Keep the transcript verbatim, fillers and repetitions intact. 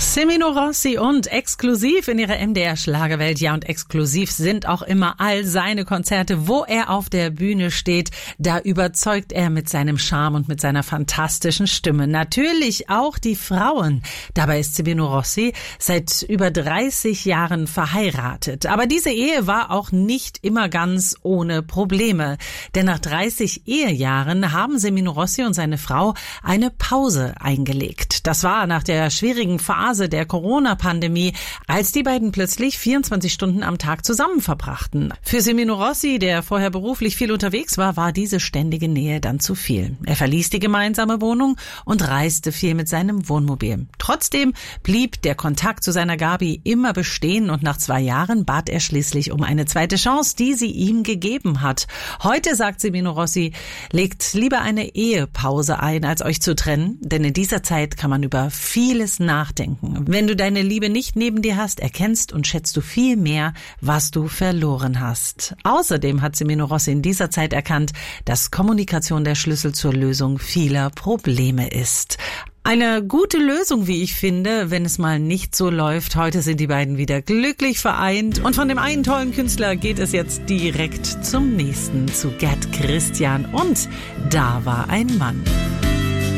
Semino Rossi und exklusiv in ihrer M D R-Schlagerwelt. Ja, und exklusiv sind auch immer all seine Konzerte, wo er auf der Bühne steht. Da überzeugt er mit seinem Charme und mit seiner fantastischen Stimme. Natürlich auch die Frauen. Dabei ist Semino Rossi seit über dreißig Jahren verheiratet. Aber diese Ehe war auch nicht immer ganz ohne Probleme. Denn nach dreißig Ehejahren haben Semino Rossi und seine Frau eine Pause eingelegt. Das war nach der schwierigen Phase der Corona-Pandemie, als die beiden plötzlich vierundzwanzig Stunden am Tag zusammen verbrachten. Für Semino Rossi, der vorher beruflich viel unterwegs war, war diese ständige Nähe dann zu viel. Er verließ die gemeinsame Wohnung und reiste viel mit seinem Wohnmobil. Trotzdem blieb der Kontakt zu seiner Gabi immer bestehen und nach zwei Jahren bat er schließlich um eine zweite Chance, die sie ihm gegeben hat. Heute, sagt Semino Rossi, legt lieber eine Ehepause ein, als euch zu trennen, denn in dieser Zeit kann man über vieles nachdenken. Wenn du deine Liebe nicht neben dir hast, erkennst und schätzt du viel mehr, was du verloren hast. Außerdem hat Semino Rossi in dieser Zeit erkannt, dass Kommunikation der Schlüssel zur Lösung vieler Probleme ist. Eine gute Lösung, wie ich finde, wenn es mal nicht so läuft. Heute sind die beiden wieder glücklich vereint. Und von dem einen tollen Künstler geht es jetzt direkt zum nächsten, zu Gerd Christian. Und da war ein Mann.